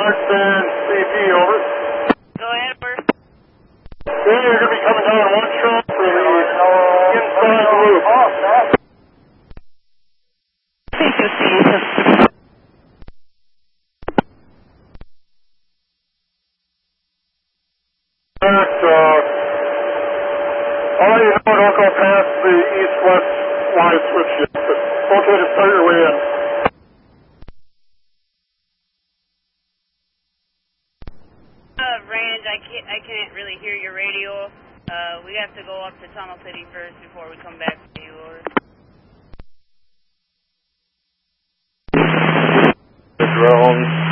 Martin CP, over. Go ahead, over. Then you're going to be coming down one shot for the inside loop. All you know, don't go past the east-west line switch yet, but okay to start your way in. Range, I can't really hear your radio. We have to go up to Tunnel City first before we come back to you, over. Drones.